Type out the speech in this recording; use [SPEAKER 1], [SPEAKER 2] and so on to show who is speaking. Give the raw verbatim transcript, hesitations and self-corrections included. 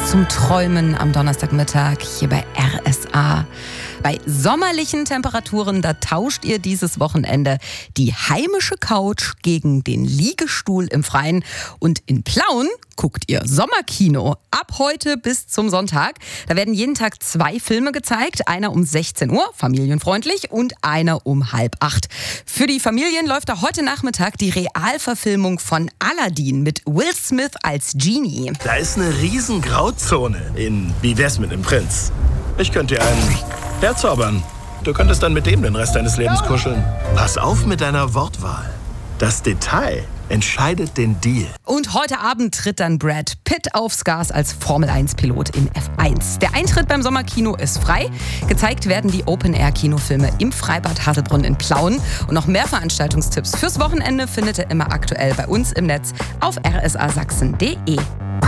[SPEAKER 1] Tipps zum Träumen am Donnerstagmittag hier bei R S A. Bei sommerlichen Temperaturen, da tauscht ihr dieses Wochenende die heimische Couch gegen den Liegestuhl im Freien. Und in Plauen guckt ihr Sommerkino. Ab heute bis zum Sonntag. Da werden jeden Tag zwei Filme gezeigt. Einer um sechzehn Uhr, familienfreundlich, und einer um halb acht. Für die Familien läuft da heute Nachmittag die Realverfilmung von Aladdin mit Will Smith als Genie.
[SPEAKER 2] Da ist eine riesen Grauzone in Wie wär's mit einem Prinz? Ich könnte dir einen herzaubern. Du könntest dann mit dem den Rest deines Lebens kuscheln. Pass auf mit deiner Wortwahl. Das Detail entscheidet den Deal.
[SPEAKER 1] Und heute Abend tritt dann Brad Pitt aufs Gas als Formel eins Pilot in F eins. Der Eintritt beim Sommerkino ist frei. Gezeigt werden die Open-Air-Kinofilme im Freibad Haselbrunn in Plauen. Und noch mehr Veranstaltungstipps fürs Wochenende findet ihr immer aktuell bei uns im Netz auf r s a sachsen punkt d e.